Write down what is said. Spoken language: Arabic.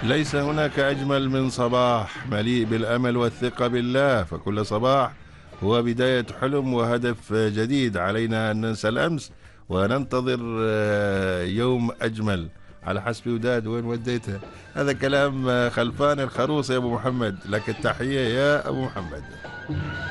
ليس هناك أجمل من صباح مليء بالأمل والثقة بالله، فكل صباح هو بداية حلم وهدف جديد. علينا أن ننسى الأمس وننتظر يوم أجمل. على حسب وداد، وين وديتها؟ هذا كلام خلفان الخروص يا أبو محمد، لك التحية يا أبو محمد.